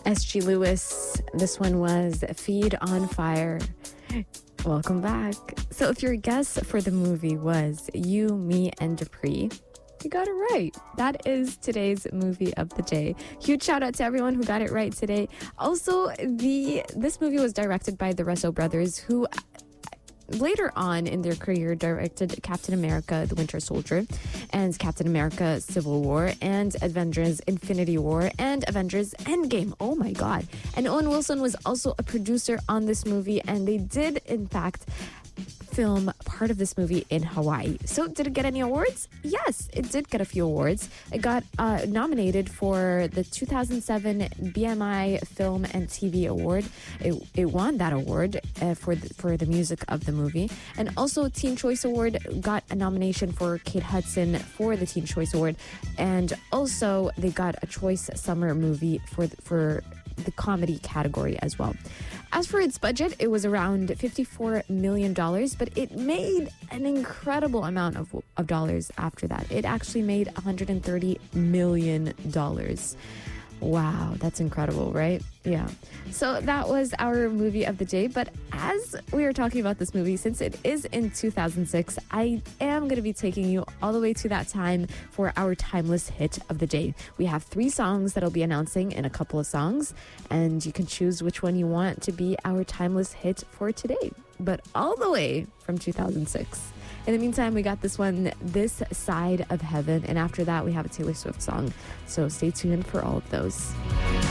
S.G. Lewis. This one was Feed on Fire. Welcome back. So if your guess for the movie was You, Me, and Dupree, you got it right. That is today's movie of the day. Huge shout out to everyone who got it right today. Also, this movie was directed by the Russo brothers, who later on in their career directed Captain America, The Winter Soldier, and Captain America, Civil War, and Avengers Infinity War, and Avengers Endgame. Oh my God. And Owen Wilson was also a producer on this movie, and they did, in fact, film part of this movie in Hawaii. So did it get any awards? Yes, it did get a few awards. It got nominated for the 2007 BMI Film and TV Award. It won that award for the music of the movie. And also Teen Choice Award got a nomination for Kate Hudson for the Teen Choice Award. And also they got a Choice Summer Movie for the comedy category as well. As for its budget, it was around $54 million, but it made an incredible amount of dollars after that. It actually made $130 million. Wow, that's incredible, right? Yeah. So that was our movie of the day. But as we were talking about this movie, since it is in 2006, I am going to be taking you all the way to that time for our timeless hit of the day. We have 3 songs that I'll be announcing in a couple of songs, and you can choose which one you want to be our timeless hit for today, but all the way from 2006. In the meantime, we got this one, This Side of Heaven, and after that, we have a Taylor Swift song. So stay tuned for all of those.